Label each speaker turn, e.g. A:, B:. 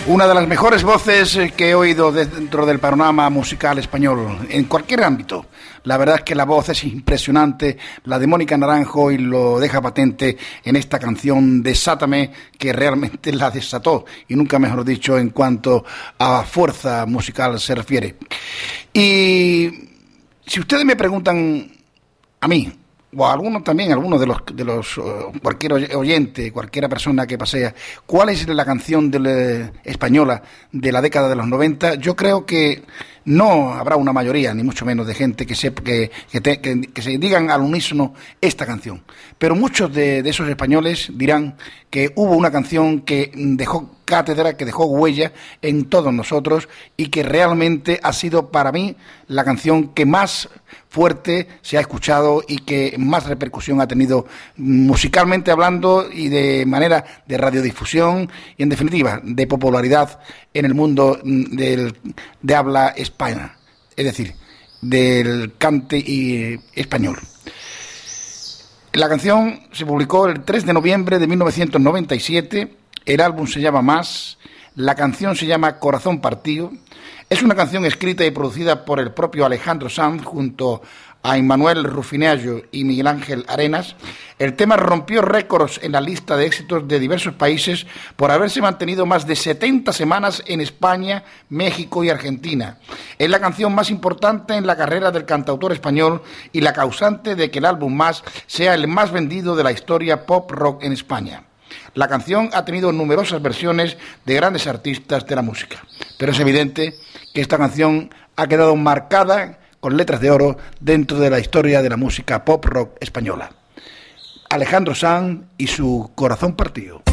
A: Una de las mejores voces que he oído dentro del panorama musical español, en cualquier ámbito. La verdad es que la voz es impresionante, la de Mónica Naranjo, y lo deja patente en esta canción Desátame, que realmente la desató, y nunca mejor dicho en cuanto a fuerza musical se refiere. Y si ustedes me preguntan a mí, o a algunos también, algunos de los cualquier oyente, cualquiera persona que pasea, ¿cuál es la canción española de la década de los 90? Yo creo que no habrá una mayoría, ni mucho menos, de gente que sepa que se digan al unísono esta canción. Pero muchos de esos españoles dirán que hubo una canción que dejó cátedra, que dejó huella en todos nosotros, y que realmente ha sido para mí la canción que más fuerte se ha escuchado y que más repercusión ha tenido musicalmente hablando y de manera de radiodifusión y, en definitiva, de popularidad en el mundo de habla hispana, es decir, del cante y español. La canción se publicó el 3 de noviembre de 1997, el álbum se llama Más, la canción se llama Corazón Partido. Es una canción escrita y producida por el propio Alejandro Sanz junto a Emmanuel Rufineallo y Miguel Ángel Arenas. El tema rompió récords en la lista de éxitos de diversos países por haberse mantenido más de 70 semanas en España, México y Argentina. Es la canción más importante en la carrera del cantautor español y la causante de que el álbum Más sea el más vendido de la historia pop rock en España. La canción ha tenido numerosas versiones de grandes artistas de la música, pero es evidente que esta canción ha quedado marcada con letras de oro dentro de la historia de la música pop rock española. Alejandro Sanz y su Corazón Partido.